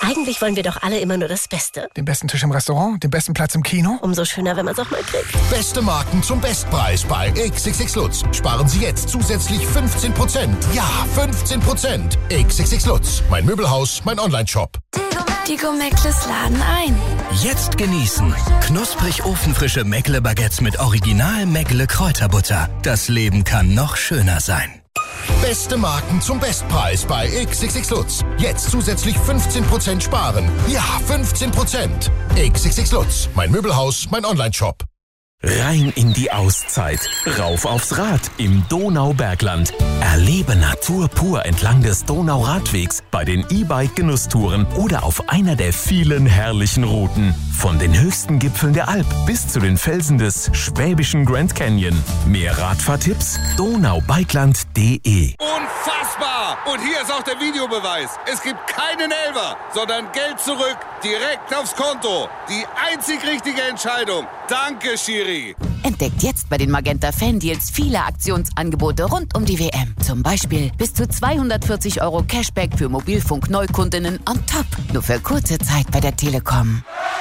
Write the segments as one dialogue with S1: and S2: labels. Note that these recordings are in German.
S1: Eigentlich wollen wir doch alle immer nur das Beste.
S2: Den besten Tisch im Restaurant, den besten Platz im Kino.
S1: Umso schöner, wenn man es auch mal kriegt.
S3: Beste Marken zum Bestpreis bei XXX Lutz. Sparen Sie jetzt zusätzlich 15%. Ja, 15%. XXX Lutz. Mein Möbelhaus, mein Onlineshop.
S4: Die Go-Meckles laden ein.
S5: Jetzt genießen. Knusprig ofenfrische Meckle-Baguettes mit Original Meckle-Kräuterbutter. Das Leben kann noch schöner sein.
S3: Beste Marken zum Bestpreis bei XXX Lutz. Jetzt zusätzlich 15% sparen. Ja, 15%. XXX Lutz. Mein Möbelhaus, mein Onlineshop.
S6: Rein in die Auszeit. Rauf aufs Rad im Donaubergland. Erlebe Natur pur entlang des Donauradwegs bei den E-Bike-Genusstouren oder auf einer der vielen herrlichen Routen. Von den höchsten Gipfeln der Alp bis zu den Felsen des schwäbischen Grand Canyon. Mehr Radfahrtipps? donaubikeland.de.
S7: Unfassbar! Und hier ist auch der Videobeweis. Es gibt keinen Elfer, sondern Geld zurück, direkt aufs Konto. Die einzig richtige Entscheidung. Danke, Schiri.
S8: Entdeckt jetzt bei den Magenta Fan-Deals viele Aktionsangebote rund um die WM. Zum Beispiel bis zu 240 € Cashback für Mobilfunk-Neukundinnen on top. Nur für kurze Zeit bei der Telekom.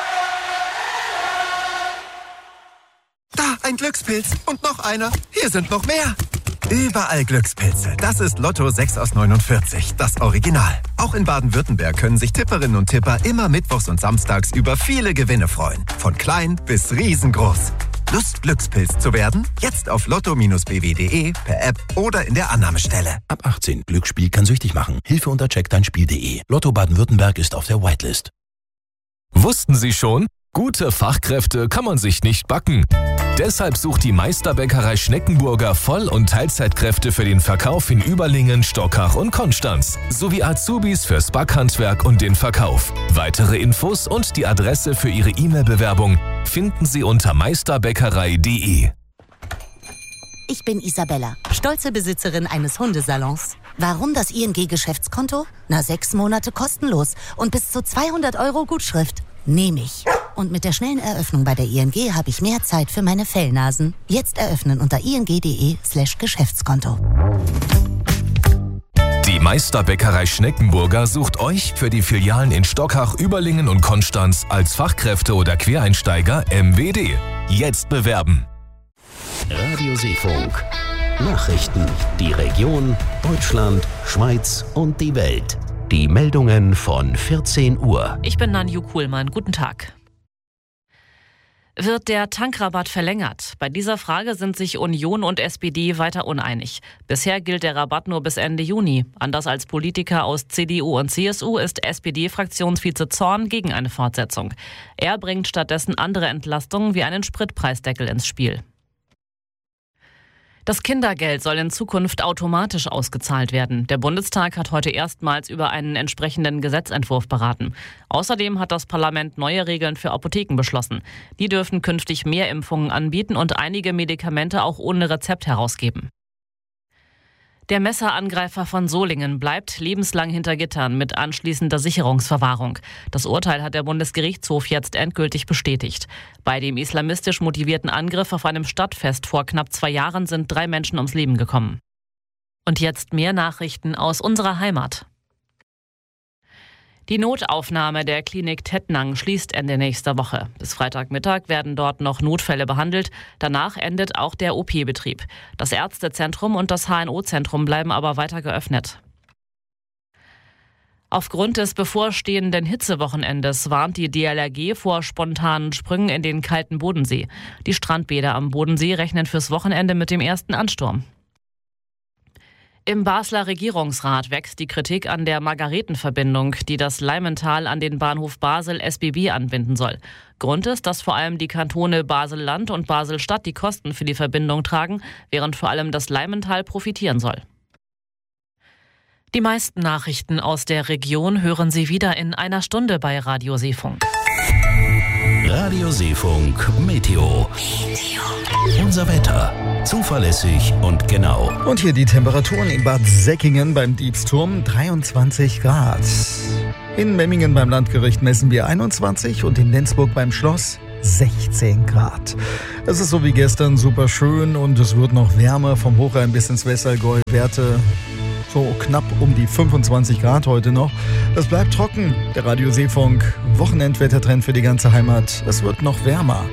S9: Da, ein Glückspilz. Und noch einer. Hier sind noch mehr. Überall Glückspilze. Das ist Lotto 6 aus 49, das Original. Auch in Baden-Württemberg können sich Tipperinnen und Tipper immer mittwochs und samstags über viele Gewinne freuen. Von klein bis riesengroß. Lust, Glückspilz zu werden? Jetzt auf lotto-bw.de, per App oder in der Annahmestelle.
S10: Ab 18. Glücksspiel kann süchtig machen. Hilfe unter checkdeinspiel.de. Lotto Baden-Württemberg ist auf der Whitelist.
S6: Wussten Sie schon? Gute Fachkräfte kann man sich nicht backen. Deshalb sucht die Meisterbäckerei Schneckenburger Voll- und Teilzeitkräfte für den Verkauf in Überlingen, Stockach und Konstanz. Sowie Azubis fürs Backhandwerk und den Verkauf. Weitere Infos und die Adresse für Ihre E-Mail-Bewerbung finden Sie unter meisterbäckerei.de.
S11: Ich bin Isabella, stolze Besitzerin eines Hundesalons. Warum das ING-Geschäftskonto? 6 Monate kostenlos und bis zu 200 € Gutschrift. Nehme ich. Und mit der schnellen Eröffnung bei der ING habe ich mehr Zeit für meine Fellnasen. Jetzt eröffnen unter ing.de/Geschäftskonto.
S6: Die Meisterbäckerei Schneckenburger sucht euch für die Filialen in Stockach, Überlingen und Konstanz als Fachkräfte oder Quereinsteiger MWD. Jetzt bewerben.
S10: Radio Seefunk. Nachrichten. Die Region, Deutschland, Schweiz und die Welt. Die Meldungen von 14 Uhr.
S12: Ich bin Nanju Kuhlmann. Guten Tag. Wird der Tankrabatt verlängert? Bei dieser Frage sind sich Union und SPD weiter uneinig. Bisher gilt der Rabatt nur bis Ende Juni. Anders als Politiker aus CDU und CSU ist SPD-Fraktionsvize Zorn gegen eine Fortsetzung. Er bringt stattdessen andere Entlastungen wie einen Spritpreisdeckel ins Spiel. Das Kindergeld soll in Zukunft automatisch ausgezahlt werden. Der Bundestag hat heute erstmals über einen entsprechenden Gesetzentwurf beraten. Außerdem hat das Parlament neue Regeln für Apotheken beschlossen. Die dürfen künftig mehr Impfungen anbieten und einige Medikamente auch ohne Rezept herausgeben. Der Messerangreifer von Solingen bleibt lebenslang hinter Gittern mit anschließender Sicherungsverwahrung. Das Urteil hat der Bundesgerichtshof jetzt endgültig bestätigt. Bei dem islamistisch motivierten Angriff auf einem Stadtfest vor knapp 2 Jahren sind 3 Menschen ums Leben gekommen. Und jetzt mehr Nachrichten aus unserer Heimat. Die Notaufnahme der Klinik Tettnang schließt Ende nächster Woche. Bis Freitagmittag werden dort noch Notfälle behandelt. Danach endet auch der OP-Betrieb. Das Ärztezentrum und das HNO-Zentrum bleiben aber weiter geöffnet. Aufgrund des bevorstehenden Hitzewochenendes warnt die DLRG vor spontanen Sprüngen in den kalten Bodensee. Die Strandbäder am Bodensee rechnen fürs Wochenende mit dem ersten Ansturm. Im Basler Regierungsrat wächst die Kritik an der Margaretenverbindung, die das Leimental an den Bahnhof Basel-SBB anbinden soll. Grund ist, dass vor allem die Kantone Basel-Land und Basel-Stadt die Kosten für die Verbindung tragen, während vor allem das Leimental profitieren soll. Die meisten Nachrichten aus der Region hören Sie wieder in einer Stunde bei Radio Seefunk.
S10: Radio Seefunk Meteo. Unser Wetter. Zuverlässig und genau.
S2: Und hier die Temperaturen in Bad Säckingen beim Diebsturm 23 Grad. In Memmingen beim Landgericht messen wir 21 und in Lenzburg beim Schloss 16 Grad. Es ist so wie gestern super schön und es wird noch wärmer vom Hochrhein bis ins Westallgäu. Werte So knapp um die 25 Grad heute noch. Es bleibt trocken. Der Radio Seefunk Wochenendwettertrend für die ganze Heimat. Es wird noch wärmer.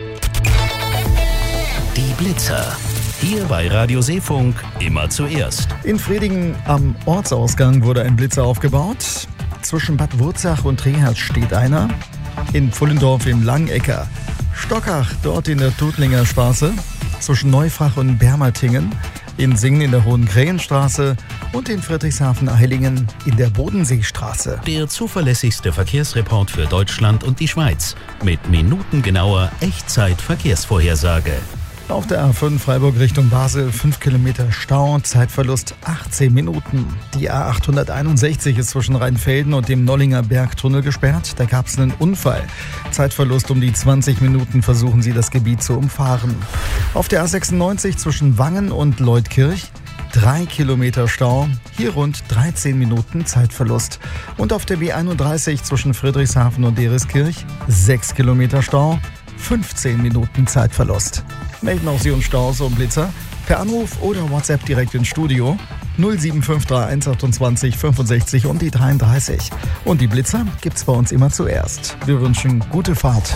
S10: Die Blitzer. Hier bei Radio Seefunk immer zuerst.
S2: In Fredingen am Ortsausgang wurde ein Blitzer aufgebaut. Zwischen Bad Wurzach und Treherz steht einer. In Pfullendorf im Langecker. Stockach, dort in der Tutlinger Straße. Zwischen Neufach und Bermatingen. In Singen in der Hohen Krähenstraße und in Friedrichshafen-Eilingen in der Bodenseestraße.
S10: Der zuverlässigste Verkehrsreport für Deutschland und die Schweiz mit minutengenauer Echtzeit-Verkehrsvorhersage.
S2: Auf der A5 Freiburg Richtung Basel 5 Kilometer Stau, Zeitverlust 18 Minuten. Die A861 ist zwischen Rheinfelden und dem Nollinger Bergtunnel gesperrt. Da gab es einen Unfall. Zeitverlust um die 20 Minuten versuchen sie das Gebiet zu umfahren. Auf der A96 zwischen Wangen und Leutkirch 3 Kilometer Stau, hier rund 13 Minuten Zeitverlust. Und auf der B31 zwischen Friedrichshafen und Dereskirch 6 Kilometer Stau, 15 Minuten Zeitverlust. Melden auch Sie uns Staus und Blitzer per Anruf oder WhatsApp direkt ins Studio 07531 28 65 und die 33. Und die Blitzer gibt's bei uns immer zuerst. Wir wünschen gute Fahrt.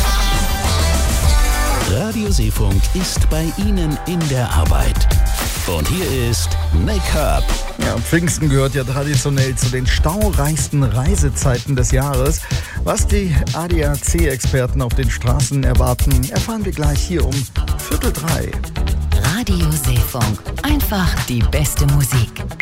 S10: Radio Seefunk ist bei Ihnen in der Arbeit. Und hier ist Make-up.
S2: Ja, Pfingsten gehört ja traditionell zu den staureichsten Reisezeiten des Jahres. Was die ADAC-Experten auf den Straßen erwarten, erfahren wir gleich hier um 2:45.
S8: Radio Seefunk. Einfach die beste Musik.